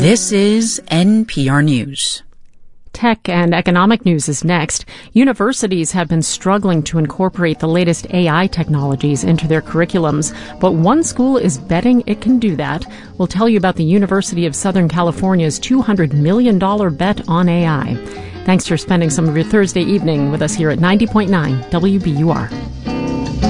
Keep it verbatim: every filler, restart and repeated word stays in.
This is N P R News. Tech and economic news is next. Universities have been struggling to incorporate the latest A I technologies into their curriculums, but one school is betting it can do that. We'll tell you about the University of Southern California's two hundred million dollars bet on A I. Thanks for spending some of your Thursday evening with us here at ninety point nine W B U R.